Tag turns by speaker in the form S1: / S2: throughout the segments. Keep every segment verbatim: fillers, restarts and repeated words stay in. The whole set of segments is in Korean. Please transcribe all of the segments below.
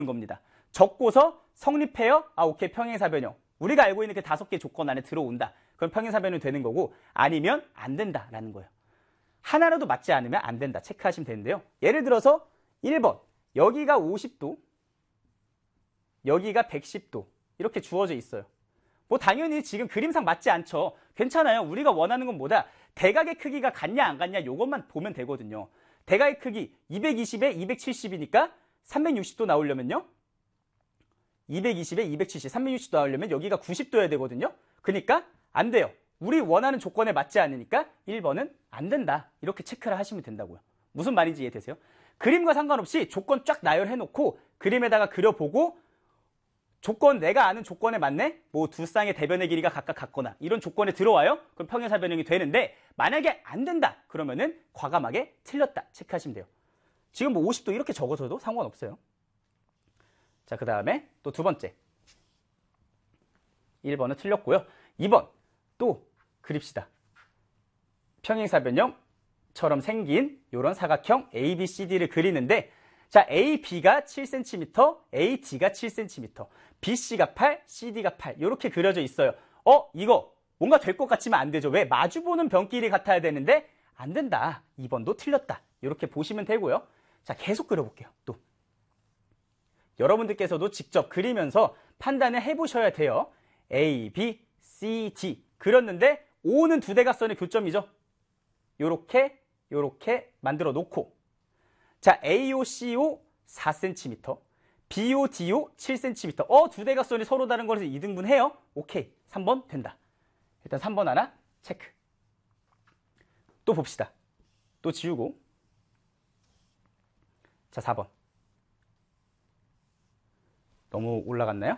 S1: 겁니다. 적고서 성립해요? 아, 오케이, 평행사변형. 우리가 알고 있는 그 다섯 개 조건 안에 들어온다. 그럼 평행사변형이 되는 거고, 아니면 안 된다라는 거예요. 하나라도 맞지 않으면 안 된다. 체크하시면 되는데요. 예를 들어서 일 번, 여기가 오십 도, 여기가 백십 도 이렇게 주어져 있어요. 뭐 당연히 지금 그림상 맞지 않죠. 괜찮아요. 우리가 원하는 건 뭐다? 대각의 크기가 같냐 안 같냐 이것만 보면 되거든요. 대각의 크기 이백이십에 이백칠십이니까 삼백육십 도 나오려면요. 이백이십에 이백칠십, 삼백육십 도 나오려면 여기가 구십 도여야 되거든요. 그러니까 안 돼요. 우리 원하는 조건에 맞지 않으니까 일 번은 안 된다. 이렇게 체크를 하시면 된다고요. 무슨 말인지 이해되세요? 그림과 상관없이 조건 쫙 나열해놓고 그림에다가 그려보고 조건, 내가 아는 조건에 맞네? 뭐 두 쌍의 대변의 길이가 각각 같거나 이런 조건에 들어와요? 그럼 평행사변형이 되는데 만약에 안 된다. 그러면은 과감하게 틀렸다. 체크하시면 돼요. 지금 뭐 오십 도 이렇게 적어서도 상관없어요. 자, 그 다음에 또 두 번째. 일 번은 틀렸고요. 이 번 또 그립시다. 평행사변형처럼 생긴 이런 사각형 A, B, C, D를 그리는데 자, A, B가 칠 센티미터, A, D가 칠 센티미터, B, C가 팔, C, D가 팔 이렇게 그려져 있어요. 어? 이거 뭔가 될 것 같지만 안 되죠. 왜? 마주보는 변끼리 같아야 되는데 안 된다. 이 번도 틀렸다. 이렇게 보시면 되고요. 자, 계속 그려볼게요. 또 여러분들께서도 직접 그리면서 판단을 해보셔야 돼요. A, B, C, D 그렸는데 O는 두 대각선의 교점이죠. 요렇게 요렇게 만들어 놓고 자, A O, C O 사 센티미터, B O, D O 칠 센티미터. 어, 두 대각선이 서로 다른 거에서 이등분해요? 오케이, 삼 번 된다. 일단 삼 번 하나 체크. 또 봅시다. 또 지우고. 자, 사 번. 너무 올라갔나요?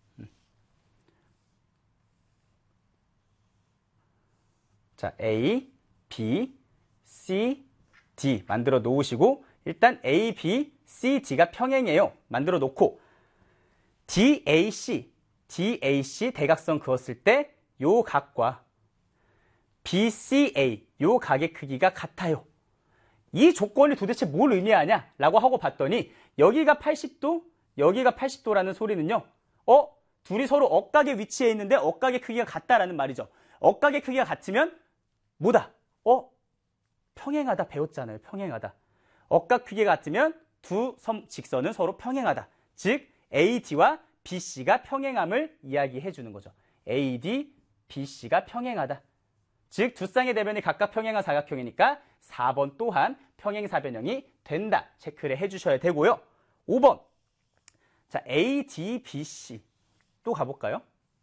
S1: 자, A, B, C, D 만들어 놓으시고 일단 A, B, C, D가 평행이에요. 만들어 놓고 D, A, C, D, A, C 대각선 그었을 때 요 각과 B, C, A 요 각의 크기가 같아요. 이 조건이 도대체 뭘 의미하냐? 라고 하고 봤더니 여기가 팔십 도, 여기가 팔십 도라는 소리는요. 어? 둘이 서로 억각에 위치해 있는데 억각의 크기가 같다라는 말이죠. 억각의 크기가 같으면 뭐다? 어? 평행하다 배웠잖아요. 평행하다. 억각 크기가 같으면 두 섬 직선은 서로 평행하다. 즉 A D와 B C가 평행함을 이야기해 주는 거죠. A D, B C가 평행하다. 즉 두 쌍의 대변이 각각 평행한 사각형이니까 사 번 또한 평행사변형이 된다. 체크를 해주셔야 되고요. 오 번. 자, A, D, B, C 또 가볼까요?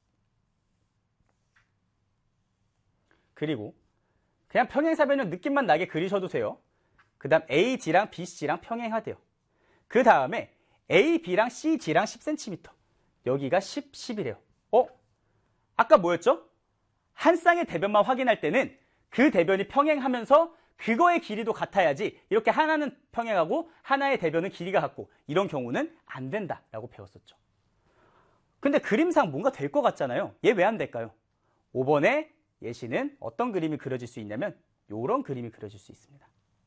S1: 그리고 그냥 평행사변형 느낌만 나게 그리셔도 돼요. 그 다음 A, D랑 B, C랑 평행하대요. 그 다음에 A, B랑 C, D랑 십 센티미터. 여기가 십, 십이래요. 어? 아까 뭐였죠? 한 쌍의 대변만 확인할 때는 그 대변이 평행하면서 그거의 길이도 같아야지 이렇게 하나는 평행하고 하나의 대변은 길이가 같고 이런 경우는 안 된다라고 배웠었죠. 근데 그림상 뭔가 될 것 같잖아요. 얘 왜 안 될까요? 오 번의 예시는 어떤 그림이 그려질 수 있냐면 이런 그림이 그려질 수 있습니다.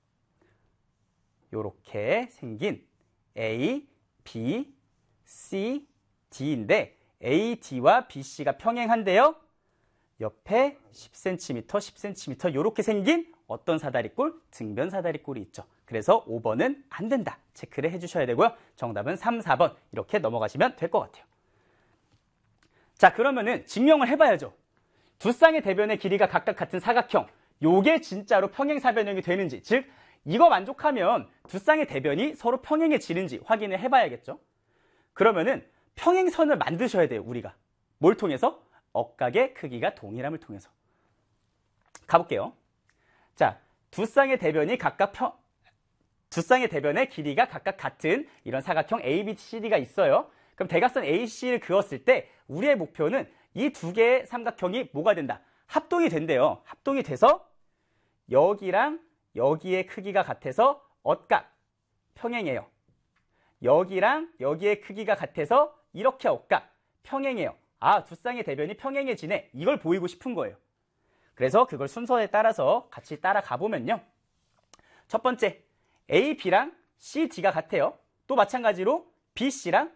S1: 이렇게 생긴 A, B, C, D인데 A, D와 B, C가 평행한데요. 옆에 십 센티미터, 십 센티미터 이렇게 생긴 어떤 사다리꼴? 등변 사다리꼴이 있죠. 그래서 오 번은 안 된다. 체크를 해주셔야 되고요. 정답은 삼, 사 번 이렇게 넘어가시면 될 것 같아요. 자, 그러면은 증명을 해봐야죠. 두 쌍의 대변의 길이가 각각 같은 사각형 요게 진짜로 평행사변형이 되는지 즉 이거 만족하면 두 쌍의 대변이 서로 평행해지는지 확인을 해봐야겠죠. 그러면은 평행선을 만드셔야 돼요. 우리가 뭘 통해서? 억각의 크기가 동일함을 통해서. 가볼게요. 자, 두 쌍의 대변이 각각 평, 두 쌍의 대변의 길이가 각각 같은 이런 사각형 A, B, C, D가 있어요. 그럼 대각선 A, C를 그었을 때 우리의 목표는 이 두 개의 삼각형이 뭐가 된다? 합동이 된대요. 합동이 돼서 여기랑 여기의 크기가 같아서 억각, 평행해요. 여기랑 여기의 크기가 같아서 이렇게 억각, 평행해요. 아, 두 쌍의 대변이 평행해지네. 이걸 보이고 싶은 거예요. 그래서 그걸 순서에 따라서 같이 따라가 보면요. 첫 번째, A, B랑 C, D가 같아요. 또 마찬가지로 B C랑